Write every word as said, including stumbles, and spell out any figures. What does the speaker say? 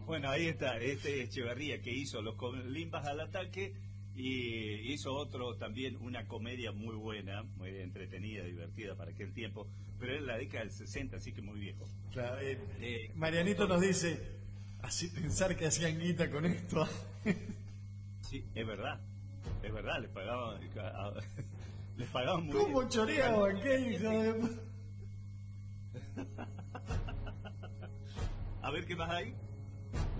Bueno, ahí está, este Echeverría que hizo Los Colimbas al ataque y hizo otro también, una comedia muy buena, muy entretenida, divertida para aquel tiempo, pero era la década del sesenta, así que muy viejo. Claro, eh, Eh, Marianito nos dice, así pensar que hacían guita con esto. Sí, es verdad, es verdad, les pagaban, les pagaban muy ¿Cómo bien. choreaban? ¿Qué hijo de...? A ver qué más hay.